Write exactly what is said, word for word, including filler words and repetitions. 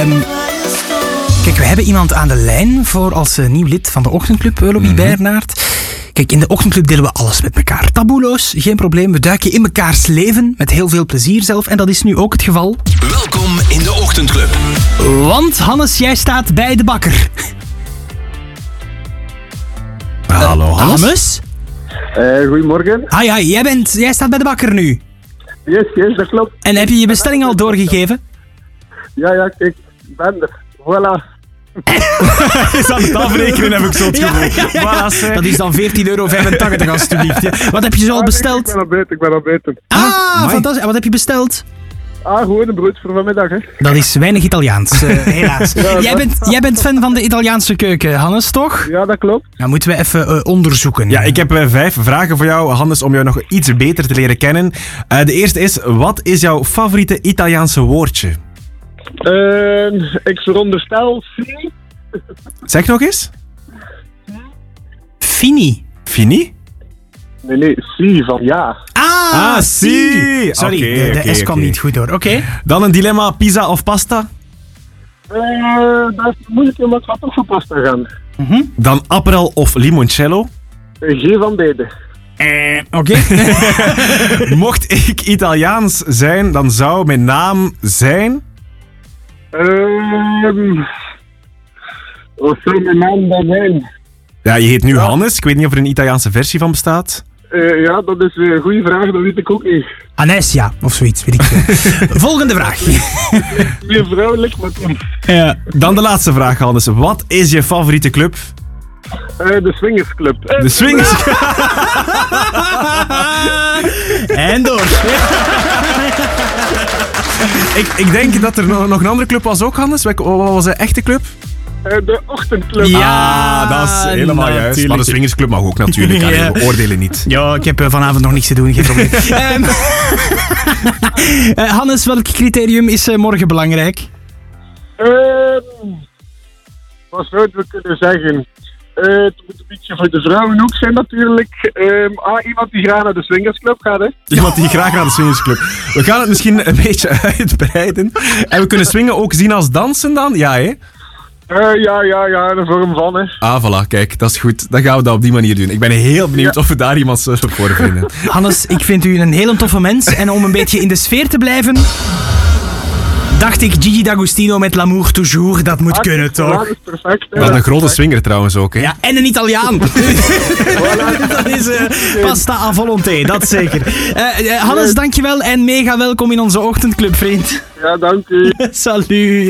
Um, kijk, we hebben iemand aan de lijn voor als uh, nieuw lid van de Ochtendclub, Louis mm-hmm. Bernhard. Kijk, in de Ochtendclub delen we alles met elkaar. Taboeloos, geen probleem. We duiken in mekaars leven, met heel veel plezier zelf. En dat is nu ook het geval. Welkom in de Ochtendclub. Want, Hannes, jij staat bij de bakker. Uh, Hallo, Hannes. Hannes? Uh, goedemorgen. Ah ja, jij, bent, jij staat bij de bakker nu. Yes, yes, dat klopt. En heb je je bestelling al doorgegeven? Ja, ja, kijk, ik ben er. Voilà. Is aan het afrekenen, heb ik zo het gevoel. Ja, ja, ja. Voilà, dat is dan veertien euro vijfentachtig alstublieft. Ja. Wat heb je zo al besteld? Ik ben al buiten, ik ben al buiten. Ah, fantastisch. En wat heb je besteld? Ah, gewoon een broodje voor vanmiddag, hè. Dat is weinig Italiaans, uh, helaas. Ja, jij, bent, jij bent fan van de Italiaanse keuken, Hannes, toch? Ja, dat klopt. Nou, moeten we even uh, onderzoeken. Ja, ik heb uh, vijf vragen voor jou, Hannes, om jou nog iets beter te leren kennen. Uh, de eerste is, wat is jouw favoriete Italiaanse woordje? Uh, ik veronderstel si. Zeg nog eens. Fini. Fini? Nee, nee, si van ja. Ah, ah si. Sorry, okay, de, de okay, S kwam okay. niet goed door. Oké. Okay. Dan een dilemma, pizza of pasta? Uh, dat is moeilijk, maar ik ga toch voor pasta gaan. Mm-hmm. Dan Aperol of limoncello? Uh, geen van beide. Uh, Oké. Okay. Mocht ik Italiaans zijn, dan zou mijn naam zijn... Uh, wat zou mijn naam dan zijn? Ja, je heet nu ja. Hannes. Ik weet niet of er een Italiaanse versie van bestaat. Uh, ja, dat is een goede vraag, dat weet ik ook niet. Anesia, of zoiets, weet ik veel. Volgende vraag. Meer vrouwelijk, maar dan... Ja. Dan de laatste vraag, Hannes. Wat is je favoriete club? Uh, de Swingersclub. Uh, de Swingers... en door. ik, ik denk dat er nog, nog een andere club was ook, Hannes. Wat was de echte club? Uh, de Ochtendclub. Ja, ah, dat is helemaal juist. Natuurlijk. Maar de Swingersclub mag ook natuurlijk. Ja. We oordelen niet. Ja, ik heb vanavond nog niks te doen, geen probleem. um, uh, Hannes, welk criterium is uh, morgen belangrijk? Uh, wat zouden we kunnen zeggen? Uh, het moet een beetje voor de vrouwen ook zijn natuurlijk. Um, ah, iemand die graag naar de Swingersclub gaat, hè? Iemand die graag naar de Swingersclub. We gaan het misschien een beetje uitbreiden. En we kunnen swingen ook zien als dansen dan? Ja, hè? Uh, ja, ja, ja, een vorm van, hè. Ah, voilà, kijk, dat is goed. Dan gaan we dat op die manier doen. Ik ben heel benieuwd ja. of we daar iemand voor vinden. Hannes, ik vind u een hele toffe mens. En om een beetje in de sfeer te blijven... dacht ik, Gigi D'Agostino met L'amour toujours, dat moet ah, kunnen, toch? Dat is perfect. Dat is een grote swinger trouwens ook, hè? Ja, en een Italiaan. Dat is uh, pasta à volonté, dat zeker. Uh, uh, Hannes, dankjewel en mega welkom in onze Ochtendclub, vriend. Ja, dank u. Salut.